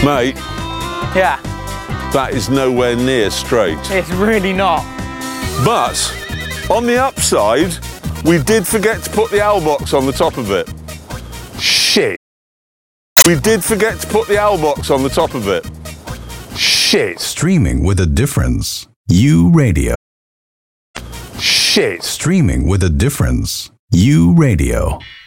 Mate, Yeah, that is nowhere near straight. it's really not. But on the upside, we did forget to put the owl box on the top of it. Shit. We did forget to put the owl box on the top of it. Shit. Streaming with a difference. U Radio. Shit. Streaming with a difference. U Radio.